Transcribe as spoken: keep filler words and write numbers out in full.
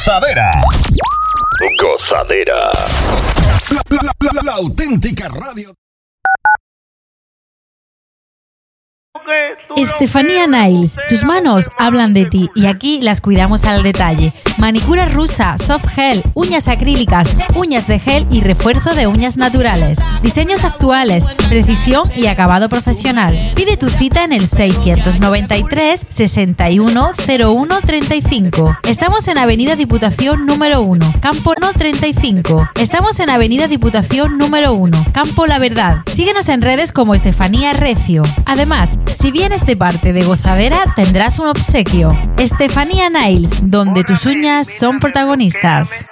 Gozadera. Gozadera. La, la, la, la, la auténtica radio. Estefanía Nails, tus manos hablan de ti y aquí las cuidamos al detalle. Manicura rusa, soft gel, uñas acrílicas, uñas de gel y refuerzo de uñas naturales. Diseños actuales, precisión y acabado profesional. Pide tu cita en el seiscientos noventa y tres, sesenta y uno, cero uno, treinta y cinco. Estamos en Avenida Diputación número uno, Campo No treinta y cinco. Estamos en Avenida Diputación número uno, Campo La Verdad. Síguenos en redes como Estefanía Recio. Además, si vienes de parte de Gozadera, tendrás un obsequio. Estefanía Nails, donde tus uñas son protagonistas.